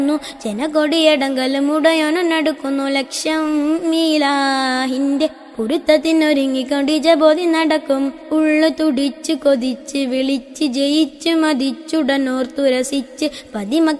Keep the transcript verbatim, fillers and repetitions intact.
ജനകൊടിയടങ്കലും ഉടയോനും നടക്കുന്നു ലക്ഷം മീലാഹിന്റെ കുരുത്തത്തിനൊരുങ്ങിക്കൊണ്ട് ജബോധി നടക്കും. ഉള്ളു തുടിച്ചു കൊതിച്ച് വിളിച്ച് ജയിച്ചു മതിച്ചുടനോർത്തുരസിച്ച് പതിമ